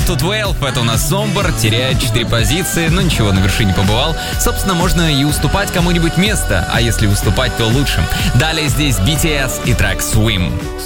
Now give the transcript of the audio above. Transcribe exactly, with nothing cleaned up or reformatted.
to двенадцать, это у нас Зомбар, теряет четыре позиции, но ничего, на вершине побывал. Собственно, можно и уступать кому-нибудь место, а если уступать, то лучшим. Далее здесь би ти эс и трек Swim.